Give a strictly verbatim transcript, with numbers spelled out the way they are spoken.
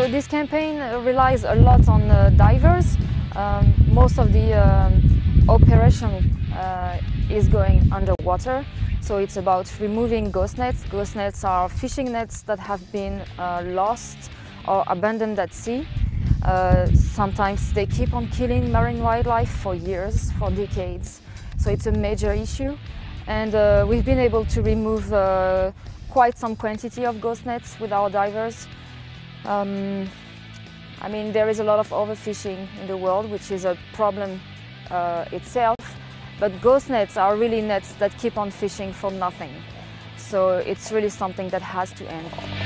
So this campaign relies a lot on uh, divers. Um, most of the um, operation uh, is going underwater. So it's about removing ghost nets. Ghost nets are fishing nets that have been uh, lost or abandoned at sea. Uh, sometimes they keep on killing marine wildlife for years, for decades. So it's a major issue. And uh, we've been able to remove uh, quite some quantity of ghost nets with our divers. Um, I mean, there is a lot of overfishing in the world, which is a problem uh, itself. But ghost nets are really nets that keep on fishing for nothing. So it's really something that has to end.